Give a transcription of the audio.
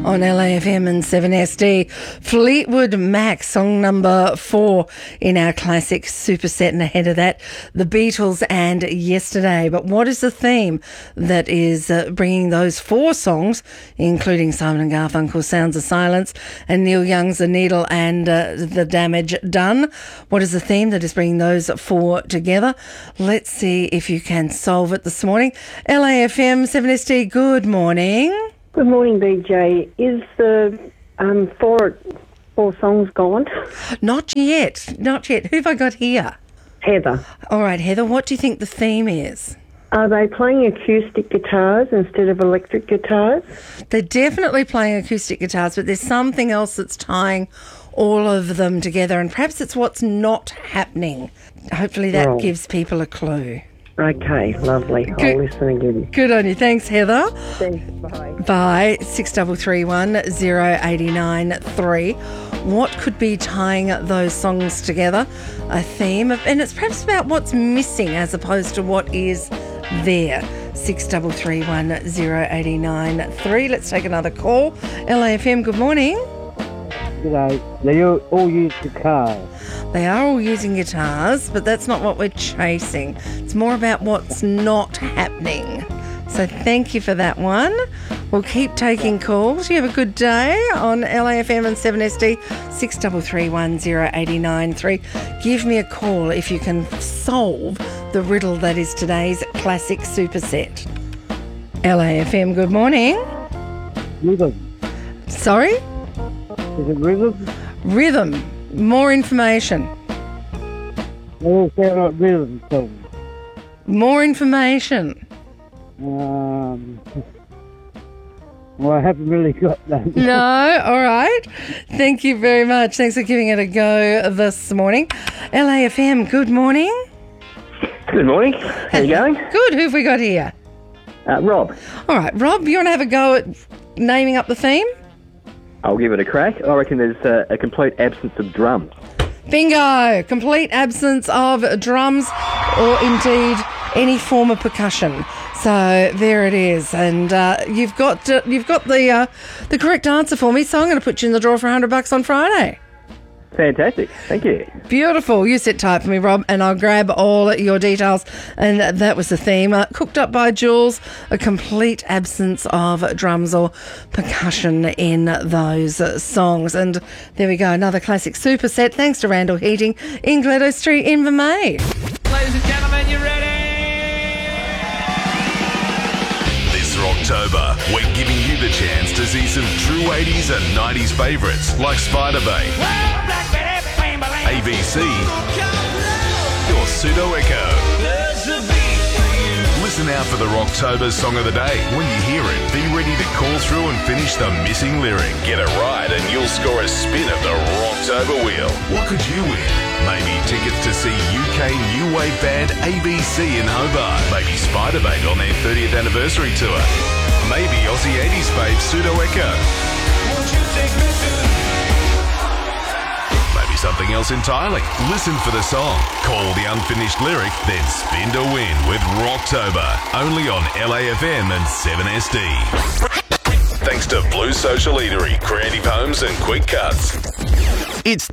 on LAFM and 7SD. Fleetwood Mac, song number 4 in our classic superset, and ahead of that, the Beatles and Yesterday. But what is the theme that is bringing those 4 songs, including Simon and Garfunkel's Sounds of Silence and Neil Young's The Needle and The Damage Done? What is the theme that is bringing those 4 together? Let's see if you can solve it this morning. LAFM 7SD, good morning. Good morning, BJ. Is the four songs gone? Not yet. Not yet. Who have I got here? Heather. All right, Heather, what do you think the theme is? Are they playing acoustic guitars instead of electric guitars? They're definitely playing acoustic guitars, but there's something else that's tying all of them together, and perhaps it's what's not happening. Hopefully that gives people a clue. Okay, lovely. I'll listen again. Good on you. Thanks, Heather. Thanks, bye. Bye. 6331 089 3. What could be tying those songs together? A theme, and it's perhaps about what's missing as opposed to what is there. 6331 089 3. Let's take another call. LAFM, good morning. G'day. They all use guitars. They are all using guitars, but that's not what we're chasing. It's more about what's not happening. So thank you for that one. We'll keep taking calls. You have a good day on LAFM and 7SD 6331 089 3. Give me a call if you can solve the riddle that is today's classic superset. LAFM, good morning. Rhythm. Sorry? Is it rhythm? Rhythm. More information. They all sound like rhythm songs. More information. Well, I haven't really got that. No, all right. Thank you very much. Thanks for giving it a go this morning. LAFM, good morning. Good morning. How you going? Good. Who have we got here? Rob. All right, Rob, you want to have a go at naming up the theme? I'll give it a crack. I reckon there's a complete absence of drums. Bingo! Complete absence of drums or indeed any form of percussion. So there it is, and you've got the correct answer for me. So I'm going to put you in the draw for $100 on Friday. Fantastic. Thank you. Beautiful. You sit tight for me, Rob, and I'll grab all your details. And that was the theme. Cooked up by Jules, a complete absence of drums or percussion in those songs. And there we go, another classic superset. Thanks to Randall Heating in Gledo Street in Vermey. Ladies and gentlemen, you ready? This October, we're giving you the chance to see some true 80s and 90s favourites like Spider Bay, ABC, or Pseudo Echo. Listen out for the Rocktober Song of the Day. When you hear it, be ready to call through and finish the missing lyric. Get it right and you'll score a spin of the Rocktober wheel. What could you win? Maybe tickets to see UK new wave band ABC in Hobart. Maybe Spiderbait on their 30th anniversary tour. Maybe Aussie 80s fave Pseudo Echo. Maybe something else entirely. Listen for the song, call the unfinished lyric, then spin to win with Rocktober. Only on LAFM and 7SD. Thanks to Blue Social Eatery, Creative Homes and Quick Cuts. It's